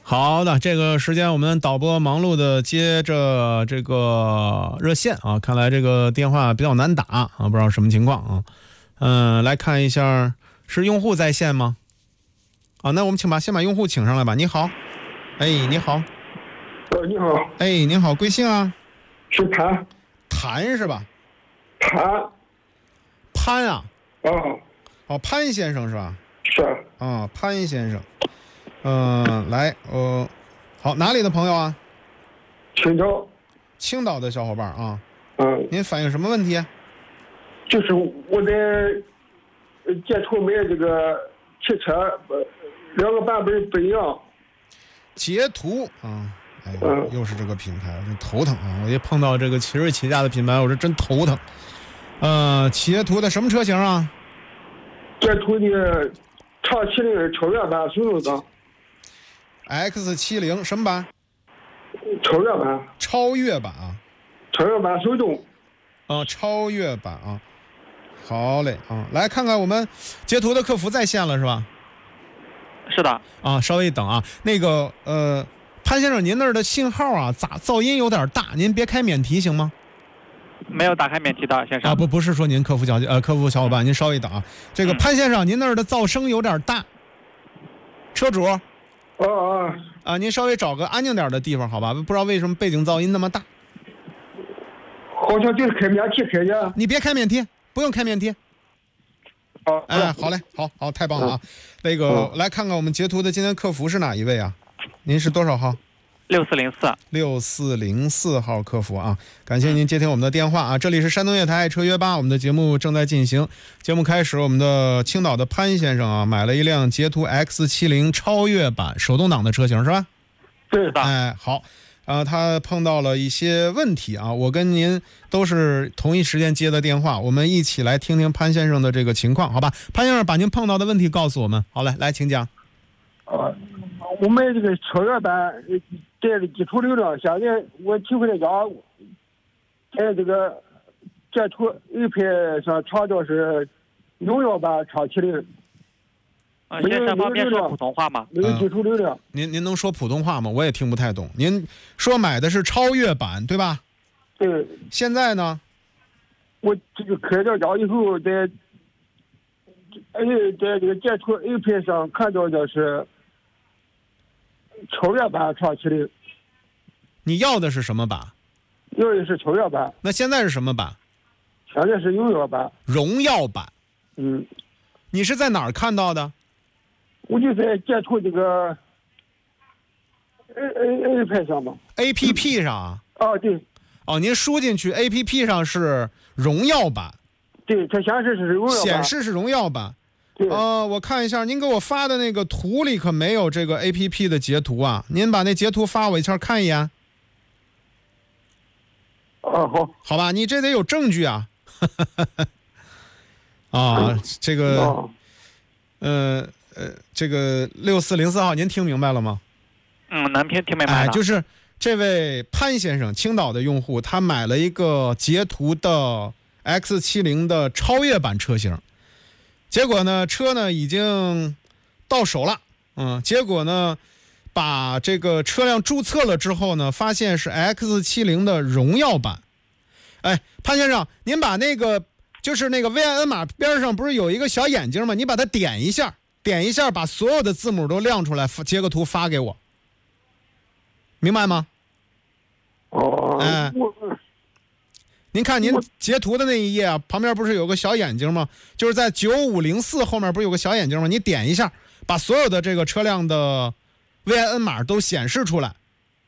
好的，这个时间我们导播忙碌的接着这个热线啊，看来这个电话比较难打啊，不知道什么情况啊。来看一下，是用户在线吗？啊，那我们先把用户请上来吧。你好，哎，你好， 你好， 哎，您好，贵姓啊？ 是谭， 谭是吧？ 潘啊？哦，潘先生是吧？ 是啊，潘先生。来，好，哪里的朋友啊？青岛的小伙伴啊。您反映什么问题？ 就是我在街头买这个汽车，两个版本不一样。 捷途啊，哎呦，又是这个品牌，我真头疼啊！我一碰到这个奇瑞起家的品牌，我这真头疼。捷途的什么车型啊？ 捷途的长麒麟超越版手动挡。 X70什么版？ 超越版。 超越版啊。 超越版手动。 超越版啊。好嘞啊，来看看我们捷途的客服在线了是吧？ 是的。 啊，稍微等啊。那个潘先生，您那儿的信号啊，噪音有点大，您别开免提行吗？ 没有打开免提的先生。 不是说您客服小伙伴，您稍微等啊。这个潘先生，您那儿的噪声有点大。车主。您稍微找个安静点的地方好吧？不知道为什么背景噪音那么大。 好像就是开免提开的。 你别开免提，不用开免提。好嘞，好，太棒了啊！那个来看看我们捷途的今天客服是哪一位啊？您是多少号？6404号客服啊，感谢您接听我们的电话啊！这里是山东业台爱车约吧，我们的节目正在进行。节目开始，我们的青岛的潘先生啊，买了一辆捷途 X70超越版手动挡的车型是吧？ 对的。 哎，好，他碰到了一些问题啊，我跟您都是同一时间接的电话，我们一起来听听潘先生的这个情况，好吧？潘先生把您碰到的问题告诉我们。好嘞，来，请讲。 我买这个超越版带着基础流量，现在我提回来家，在这个捷途 A 牌上查到是荣耀版长麒麟。 先生方便说普通话吗？ 没有基础流量。 您能说普通话吗？我也听不太懂。您说买的是超越版对吧？ 对。 现在呢？ 我这个开到家以后，在这个捷途 A 牌上看到的是超越版长麒麟。 你要的是什么版？ 要的是超越版。 那现在是什么版？ 现在是荣耀版。 荣耀版。你是在哪儿看到的？ 我就在捷途这个 A 牌上嘛。 APP 上啊？ 对。 您输进去 APP 上是荣耀版。 对，它显示是荣耀版。 显示是荣耀版。 对。 我看一下，您给我发的那个图里可没有这个 APP 的截图啊，您把那截图发我一下看一眼。好吧，你这得有证据啊。这个这个6404号您听明白了吗？ 能听明白了。 就是这位潘先生，青岛的用户，他买了一个捷途的 X70的超越版车型，结果呢车呢已经到手了，结果呢把这个车辆注册了之后呢，发现是 X70的荣耀版。潘先生，您把那个就是那个 VIN 码边上不是有一个小眼睛吗？你把它点一下，把所有的字母都亮出来，截个图发给我，明白吗？您看您截图的那一页啊，旁边不是有个小眼睛吗？就是在9504后面不是有个小眼睛吗？你点一下，把所有的这个车辆的 VIN 码都显示出来。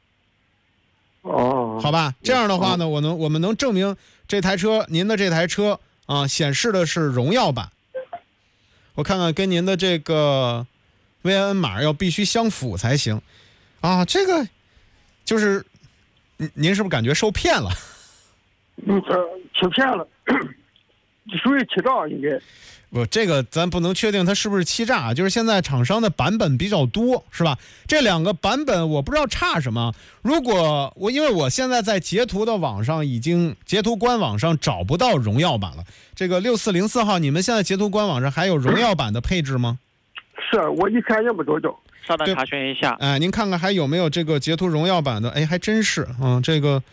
好吧，这样的话呢，我们能证明您的这台车显示的是荣耀版。我看看跟您的这个 VIN 码要必须相符才行这个就是您是不是感觉受骗了？ 欺骗了，属于欺诈应该。 这个咱不能确定它是不是欺诈，就是现在厂商的版本比较多，是吧？这两个版本我不知道差什么。因为我现在在捷途的网上捷途官网上找不到荣耀版了。这个6404号，你们现在捷途官网上还有荣耀版的配置吗？ 是，我一看也不找到。 稍等查询一下。 您看看还有没有这个捷途荣耀版的？还真是，这个，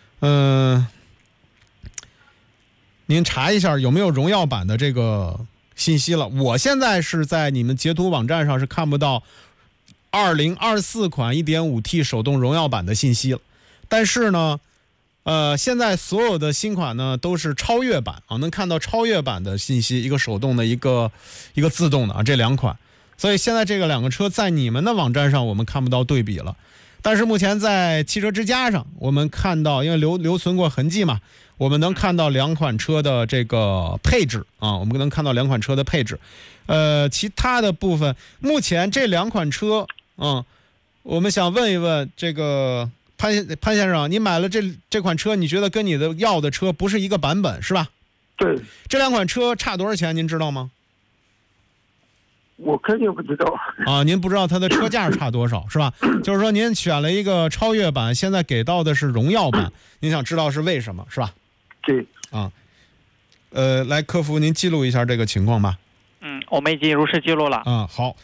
您查一下有没有荣耀版的这个信息了。我现在是在你们捷途网站上是看不到2024款 1.5T 手动荣耀版的信息了，但是呢，现在所有的新款呢都是超越版能看到超越版的信息，一个手动的，一个自动的这两款。所以现在这个两个车在你们的网站上我们看不到对比了，但是目前在汽车之家上我们看到，因为留存过痕迹嘛，我们能看到两款车的这个配置我们能看到两款车的配置。其他的部分，目前这两款车我们想问一问这个潘先生，你买了这款车，你觉得跟你的要的车不是一个版本是吧？ 对。 这两款车差多少钱您知道吗？ 我肯定不知道您不知道它的车价差多少是吧？就是说您选了一个超越版，现在给到的是荣耀版，您想知道是为什么是吧？ 对。 来，客服您记录一下这个情况吧。 我们已经如实记录了。 好。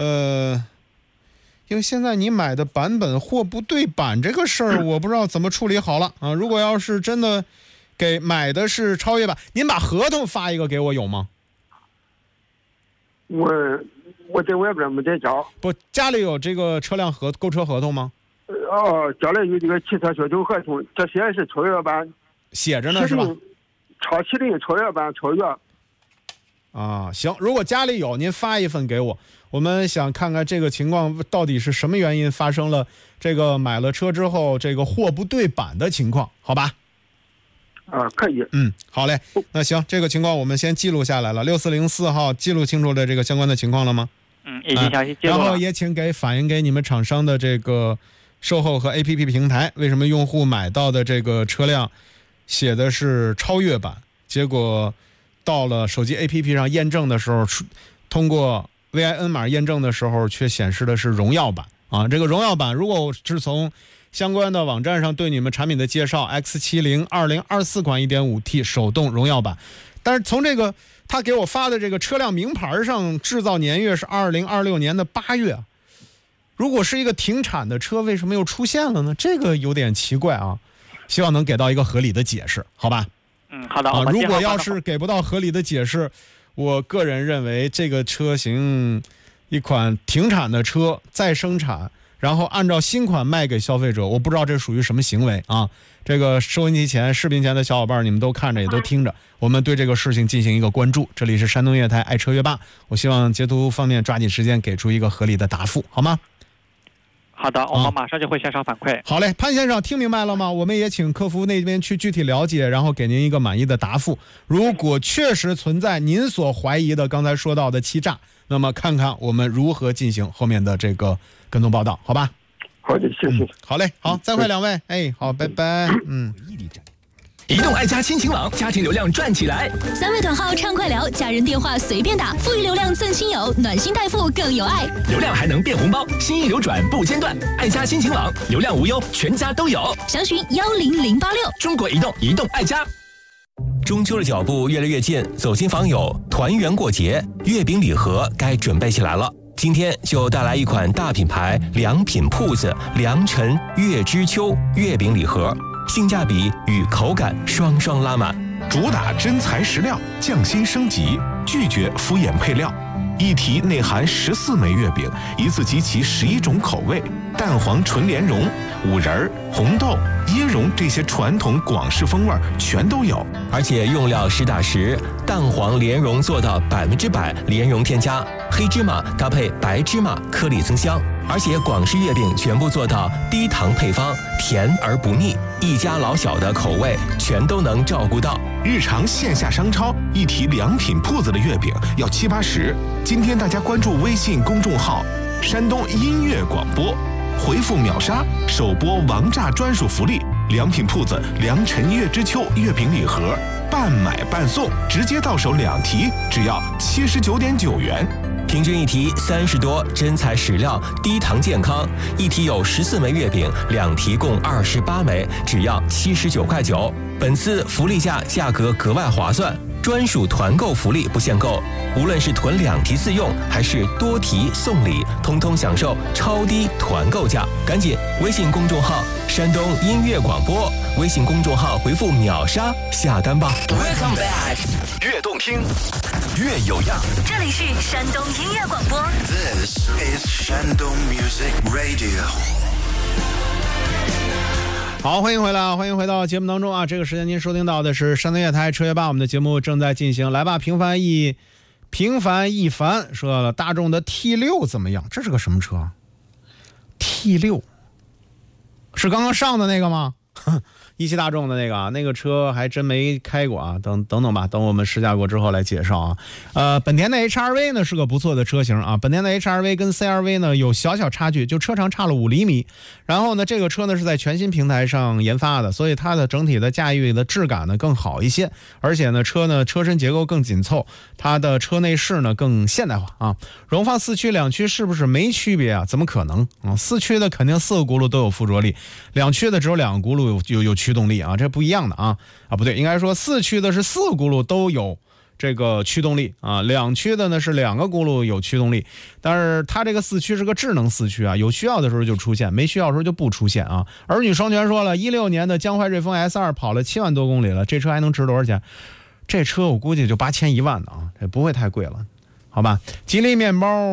因为现在你买的版本货不对版这个事儿，我不知道怎么处理好了如果要是真的买的是超越版，您把合同发一个给我有吗？ 我在外边没在家。 不，家里有这个车辆购车合同吗？ 家里有这个汽车销售合同，这写的是超越版， 写着呢是吧？ 超麒麟超越版超越。 行，如果家里有，您发一份给我，我们想看看这个情况到底是什么原因发生了这个买了车之后这个货不对版的情况，好吧？ 可以。 好嘞。那行，这个情况我们先记录下来了。6404号记录清楚了这个相关的情况了吗？ 已经详细记录了。 然后也请反映给你们厂商的这个售后和 APP 平台，为什么用户买到的这个车辆写的是超越版，结果到了手机 APP 上验证的时候，通过 VIN 码验证的时候却显示的是荣耀版这个荣耀版如果是从相关的网站上对你们产品的介绍 X70 2024款 1.5T 手动荣耀版，但是从这个他给我发的这个车辆名牌上制造年月是2026年的8月，如果是一个停产的车，为什么又出现了呢？这个有点奇怪希望能给到一个合理的解释，好吧？ 好的。 如果要是给不到合理的解释，我个人认为这个车型一款停产的车再生产，然后按照新款卖给消费者，我不知道这属于什么行为这个收音机前视频前的小伙伴，你们都看着也都听着，我们对这个事情进行一个关注。这里是山东粤台爱车乐吧，我希望捷途方面抓紧时间给出一个合理的答复，好吗？ 好的，我们马上就会线上反馈。 好嘞，潘先生听明白了吗？我们也请客服那边去具体了解，然后给您一个满意的答复。如果确实存在您所怀疑的刚才说到的欺诈，那么看看我们如何进行后面的这个跟踪报道，好吧？ 好的，谢谢。 好嘞，好，再会两位。好，拜拜。 移动爱家亲情网，家庭流量赚起来。 3位短号畅快聊，家人电话随便打，富裕流量赠亲友，暖心代付更有爱， 流量还能变红包，心意流转不间断。爱家亲情网，流量无忧，全家都有。 详询10086。 中国移动，移动爱家。中秋的脚步越来越近，走亲访友，团圆过节，月饼礼盒该准备起来了。今天就带来一款大品牌良品铺子良辰月之秋月饼礼盒，性价比与口感双双拉满， 主打真材实料，匠心升级，拒绝敷衍配料。一提内含14枚月饼，一次集齐11种口味，蛋黄纯莲蓉、五仁、红豆、椰蓉这些传统广式风味全都有， 而且用料实打实，蛋黄莲蓉做到100%莲蓉添加，黑芝麻搭配白芝麻颗粒增香，而且广式月饼全部做到低糖配方，甜而不腻，一家老小的口味全都能照顾到。 日常线下商超一提良品铺子的月饼要70-80，今天大家关注微信公众号山东音乐广播，回复秒杀首播王炸专属福利，良品铺子良辰月之秋月饼礼盒半买半送，直接到手2提只要79.9元， 平均一提30多，真材实料，低糖健康。一提有14枚月饼，2提共28枚，只要79.9块。本次福利价格格外划算， 专属团购福利不限购，无论是囤2提4用，还是多提送礼，通通享受超低团购价。赶紧微信公众号山东音乐广播，微信公众号回复秒杀下单吧。 Welcome back， 越动听越有样。 这里是山东音乐广播。 This is Shandong Music Radio。 好，欢迎回来啊！欢迎回到节目当中啊！这个时间您收听到的是山东乐台车乐吧，我们的节目正在进行。来吧，平凡一凡说了，大众的 T6 怎么样？这是个什么车 ？T6 是刚刚上的那个吗？一汽大众的那个车还真没开过啊，等等吧，等我们试驾过之后来介绍啊。本田的 HR-V 呢是个不错的车型啊，本田的 HR-V 跟 CR-V 呢有小差距，就车长差了5厘米。然后呢，这个车呢是在全新平台上研发的，所以它的整体的驾驭的质感呢更好一些，而且呢车身结构更紧凑，它的车内饰呢更现代化啊。荣放4驱2驱是不是没区别啊？怎么可能啊？4驱的肯定4个轱辘都有附着力，2驱的只有2个轱辘有驱动力啊，这不一样的啊不对，应该说4驱的是4个轱辘都有这个驱动力啊，2驱的呢是2个轱辘有驱动力，但是它这个4驱是个智能4驱啊，有需要的时候就出现，没需要的时候就不出现啊。儿女双全说了，16年的江淮瑞风 S2 跑了7万多公里了，这车还能值多少钱？这车我估计就8000、1万的啊，这不会太贵了。好吧，吉利面包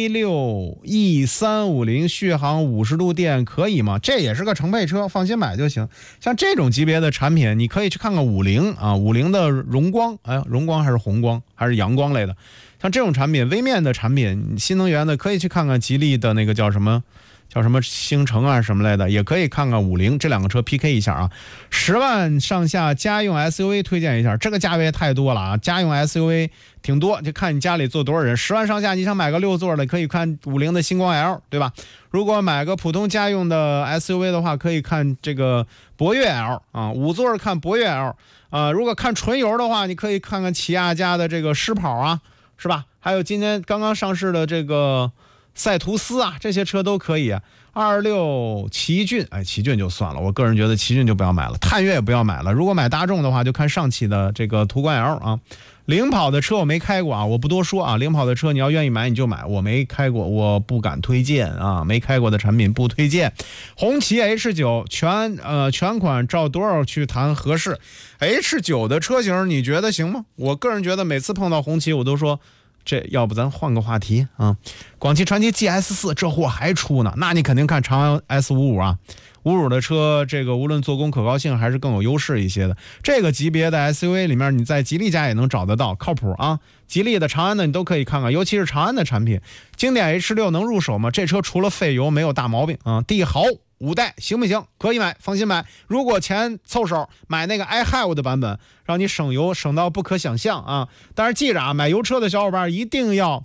V6 E350 续航50度电可以吗？这也是个乘配车，放心买就行。像这种级别的产品，你可以去看看50啊，50的荣光，荣光还是红光还是阳光类的，像这种产品，微面的产品，新能源的，可以去看看吉利的那个叫什么星城啊什么类的，也可以看看50，这2个车 PK 一下啊。10万上下家用 SUV 推荐一下，这个价位太多了啊，家用 SUV 挺多，就看你家里坐多少人。10万上下你想买个6座的，可以看50的星光 L， 对吧？如果买个普通家用的 SUV 的话，可以看这个博越 L 啊，5座看博越 L 啊。如果看纯油的话，你可以看看起亚家的这个狮跑啊，是吧？还有今天刚刚上市的这个赛图斯啊，这些车都可以啊。26奇骏，奇骏就算了，我个人觉得奇骏就不要买了，探岳也不要买了。如果买大众的话，就看上汽的这个途观 L 啊。领跑的车我没开过啊，我不多说啊。领跑的车你要愿意买你就买，我没开过，我不敢推荐啊。没开过的产品不推荐。红旗 H9 全款照多少去谈合适 ？H9 的车型你觉得行吗？我个人觉得每次碰到红旗我都说，这要不咱换个话题啊？广汽传祺 GS4 这货还出呢，那你肯定看长安 S55啊。55的车，这个无论做工可靠性还是更有优势一些的。这个级别的 SUV 里面，你在吉利家也能找得到，靠谱啊。吉利的、长安的你都可以看看，尤其是长安的产品。经典 H6 能入手吗？这车除了费油没有大毛病啊。帝豪5代行不行？可以买，放心买。如果钱凑手，买那个 iHive 的版本，让你省油省到不可想象啊。但是记着啊，买油车的小伙伴一定要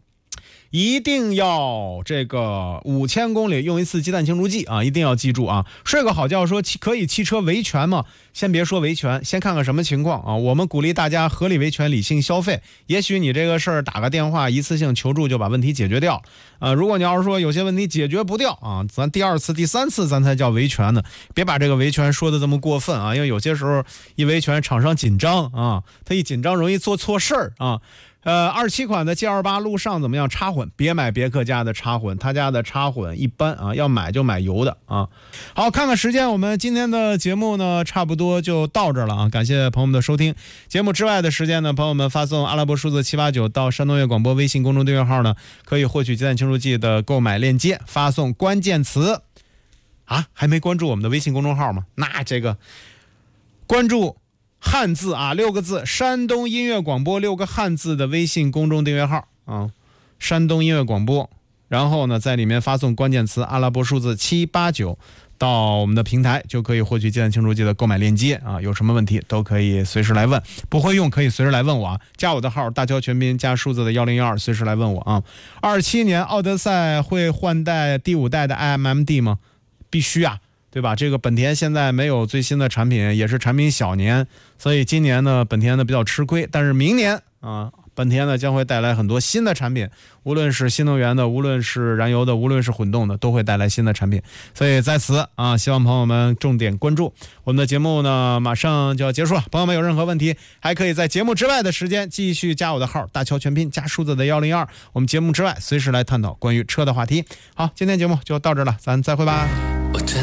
这个5000公里用一次鸡蛋清除剂啊，一定要记住啊。睡个好觉说可以汽车维权吗？先别说维权，先看看什么情况啊。我们鼓励大家合理维权，理性消费。也许你这个事儿打个电话一次性求助就把问题解决掉如果你要是说有些问题解决不掉啊，咱第2次第3次咱才叫维权呢。别把这个维权说的这么过分啊，因为有些时候一维权厂商紧张啊，他一紧张容易做错事儿啊。27款的 G28 路上怎么样？插混，别买别克家的插混，他家的插混一般啊，要买就买油的啊。好，看看时间，我们今天的节目呢，差不多就到这了啊。感谢朋友们的收听。节目之外的时间呢，朋友们发送阿拉伯数字789到山东乐广播微信公众订阅号呢，可以获取鸡蛋清除剂的购买链接，发送关键词啊，还没关注我们的微信公众号吗？那这个关注汉字啊，6个字，山东音乐广播6个汉字的微信公众订阅号啊，山东音乐广播，然后呢，在里面发送关键词阿拉伯数字789到我们的平台，就可以获取鸡蛋清除剂的购买链接啊。有什么问题都可以随时来问，不会用可以随时来问我啊。加我的号大乔全拼加数字的1012，随时来问我啊。27年奥德赛会换代第5代的 iMMD 吗？必须啊。对吧？这个本田现在没有最新的产品，也是产品小年，所以今年呢，本田呢比较吃亏。但是明年啊， 本田呢将会带来很多新的产品，无论是新能源的，无论是燃油的，无论是混动的，都会带来新的产品。所以在此啊，希望朋友们重点关注我们的节目呢，马上就要结束了。朋友们有任何问题，还可以在节目之外的时间继续加我的号，大乔全拼加数字的102。我们节目之外随时来探讨关于车的话题。好，今天节目就到这了，咱再会吧。